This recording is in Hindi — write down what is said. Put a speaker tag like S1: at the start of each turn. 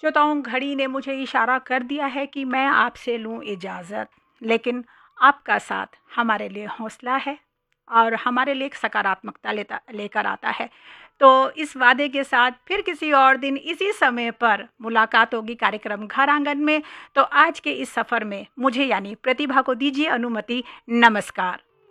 S1: श्रोताओं, घड़ी ने मुझे इशारा कर दिया है कि मैं आपसे लूँ इजाज़त, लेकिन आपका साथ हमारे लिए हौसला है और हमारे लिए एक सकारात्मकता लेकर आता है। तो इस वादे के साथ फिर किसी और दिन इसी समय पर मुलाकात होगी कार्यक्रम घर आंगन में। तो आज के इस सफ़र में मुझे यानी प्रतिभा को दीजिए अनुमति। नमस्कार।